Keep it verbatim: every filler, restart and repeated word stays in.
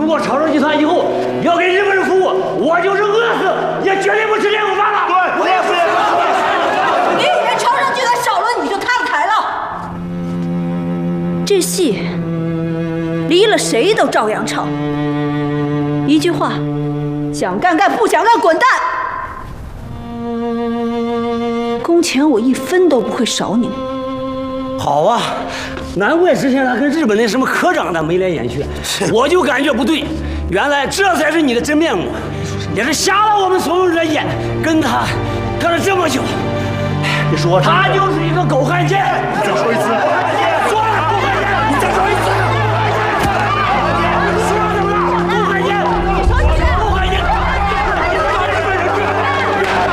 果朝圣集团以后要给日本人服务，我就是饿死也绝对不吃这口饭了。 对，我也是。 你以为朝圣集团少了你就摊开了？这戏离了谁都照样唱。一句话，想干干，不想干滚蛋。工钱我一分都不会少你们。 好啊，难怪之前他跟日本那什么科长的眉来眼去，我就感觉不对，原来这才是你的真面目，也是瞎了我们所有人的眼，跟他干了这么久， 你说他就是一个狗汉奸。 再说一次。